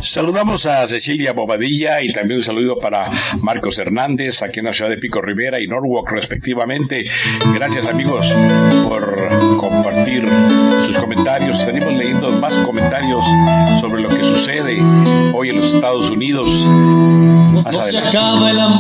Saludamos a Cecilia Bobadilla y también un saludo para Marcos Hernández, aquí en la ciudad de Pico Rivera y Norwalk, respectivamente. Gracias, amigos, por compartir sus comentarios. Estaremos leyendo más comentarios sobre lo que sucede hoy en los Estados Unidos. Más adelante.